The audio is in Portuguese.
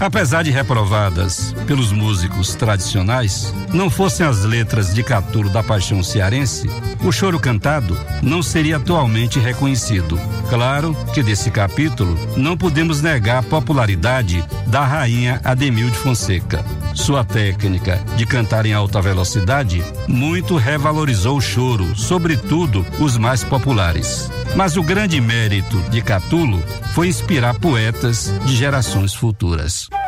Apesar de reprovadas pelos músicos tradicionais, não fossem as letras de Catulo da Paixão Cearense, o choro cantado não seria atualmente reconhecido. Claro que desse capítulo não podemos negar a popularidade da rainha Ademilde Fonseca. Sua técnica de cantar em alta velocidade muito revalorizou o choro, sobretudo os mais populares. Mas o grande mérito de Catulo foi inspirar poetas de gerações futuras.